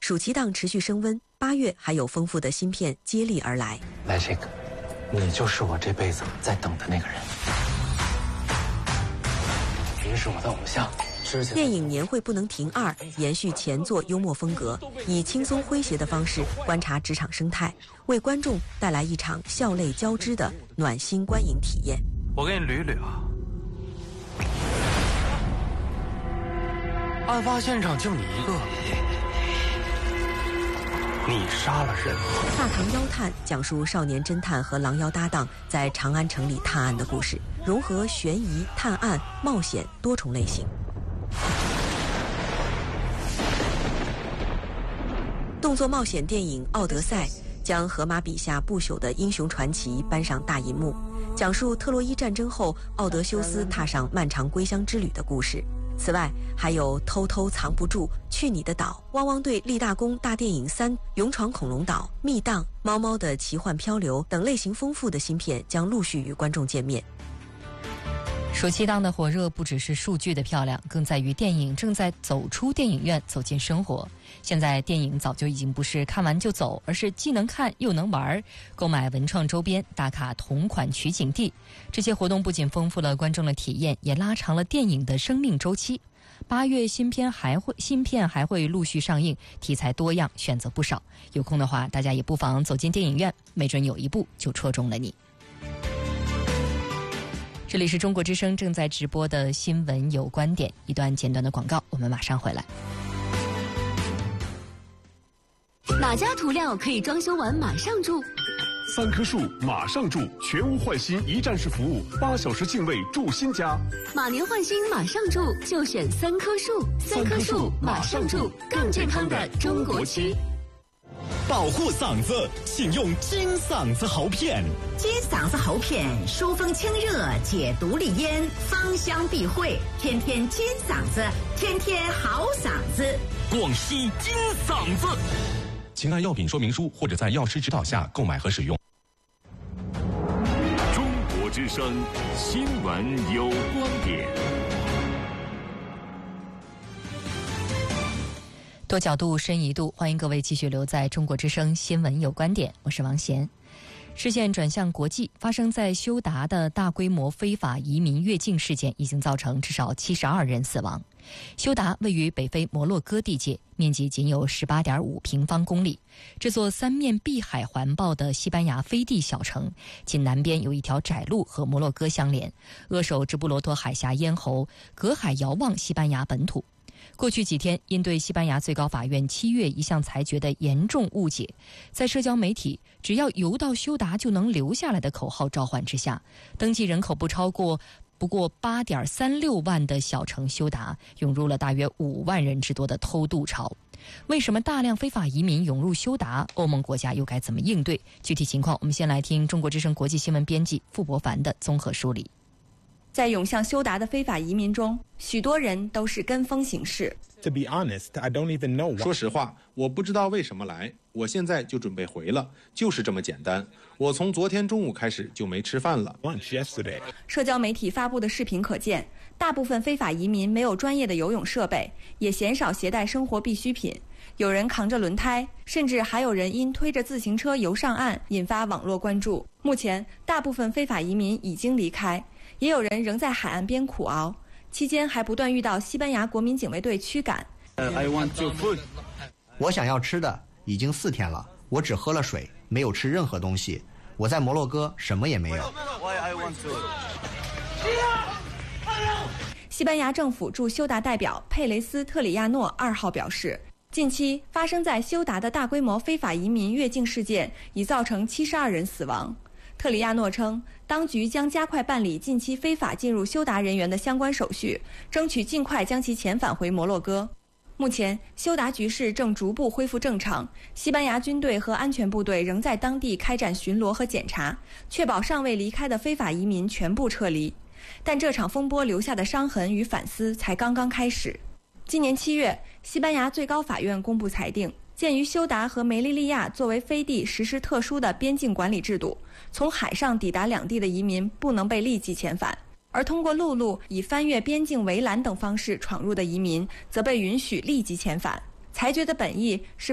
暑期档持续升温，8月还有丰富的新片接力而来。 来，这个，你就是我这辈子在等的那个人，你是我的偶像。 电影《年会不能停2》延续前作幽默风格，以轻松诙谐的方式观察职场生态，为观众带来一场笑泪交织的暖心观影体验。 我给你捋捋啊，案发现场就你一个，你杀了人。 大唐妖探讲述少年侦探和狼妖搭档在长安城里探案的故事，融合悬疑、探案、冒险多重类型。动作冒险电影《奥德赛》将荷马笔下不朽的英雄传奇搬上大银幕，讲述特洛伊战争后奥德修斯踏上漫长归乡之旅的故事。此外，还有偷偷藏不住、去你的岛、汪汪队立大功大电影3、勇闯恐龙岛、密档、猫猫的奇幻漂流等类型丰富的新片将陆续与观众见面。 暑期档的火热不只是数据的漂亮，更在于电影正在走出电影院，走进生活。现在电影早就已经不是看完就走，而是既能看又能玩，购买文创周边，打卡同款取景地。这些活动不仅丰富了观众的体验，也拉长了电影的生命周期。8月新片还会陆续上映，题材多样，选择不少。有空的话，大家也不妨走进电影院，没准有一部就戳中了你。这里是中国之声正在直播的新闻有观点，一段简短的广告，我们马上回来。 哪家涂料可以装修完马上住 ？3棵树马上住，全屋换新一站式服务，8小时净位住新家。 马年换新马上住，就选3棵树。3棵树马上住，更健康的中国区。 保护嗓子，请用金嗓子喉片。 金嗓子喉片，疏风清热，解毒利咽，芳香避秽，天天金嗓子，天天好嗓子。 广西金嗓子。 请按药品说明书或者在药师指导下购买和使用。 中国之声新闻有观点。 多角度深一度，欢迎各位继续留在中国之声新闻有观点，我是王贤。视线转向国际，发生在休达的大规模非法移民越境事件已经造成至少72人死亡。休达位于北非摩洛哥地界，面积仅有18.5平方公里。这座3面碧海环抱的西班牙飞地小城，仅南边有一条窄路和摩洛哥相连，扼守直布罗陀海峡咽喉，隔海遥望西班牙本土。过去几天，因对西班牙最高法院7月一项裁决的严重误解，在社交媒体只要游到休达就能留下来的口号召唤之下，登记人口不过8.36万的小城休达涌入了大约5万人之多的偷渡潮。为什么大量非法移民涌入休达？欧盟国家又该怎么应对？具体情况我们先来听中国之声国际新闻编辑傅博凡的综合梳理。 在涌向休达的非法移民中，许多人都是跟风行事。 To be honest, I don't even know. 说实话，我不知道为什么来，我现在就准备回了，就是这么简单。我从昨天中午开始就没吃饭了。 社交媒体发布的视频可见，大部分非法移民没有专业的游泳设备，也鲜少携带生活必需品。有人扛着轮胎，甚至还有人因推着自行车游上岸，引发网络关注。目前，大部分非法移民已经离开，也有人仍在海岸边苦熬，期间还不断遇到西班牙国民警卫队驱赶。 我想要吃的，已经4天了，我只喝了水，没有吃任何东西。我在摩洛哥什么也没有。 西班牙政府驻休达代表佩雷斯特里亚诺2号表示，近期发生在休达的大规模非法移民越境事件已造成72人死亡。特里亚诺称，当局将加快办理近期非法进入休达人员的相关手续，争取尽快将其遣返回摩洛哥。目前，休达局势正逐步恢复正常，西班牙军队和安全部队仍在当地开展巡逻和检查，确保尚未离开的非法移民全部撤离。但这场风波留下的伤痕与反思才刚刚开始。今年7月，西班牙最高法院公布裁定，鉴于休达和梅利利亚作为飞地实施特殊的边境管理制度，从海上抵达两地的移民不能被立即遣返，而通过陆路以翻越边境围栏等方式闯入的移民则被允许立即遣返。裁决的本意是